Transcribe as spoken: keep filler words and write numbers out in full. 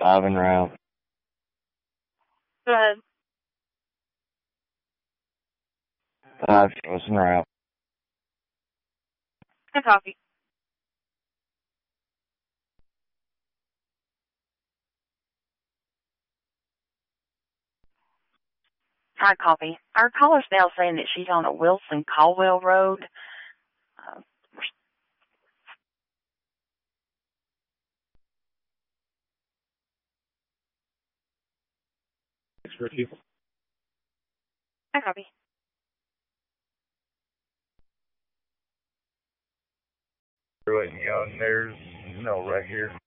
Five en route. Go ahead. Five, show us en route. I copy. I copy. Our caller's now saying that she's on a Wilson Caldwell Road. Uh, I copy. Yeah, and there's no right here.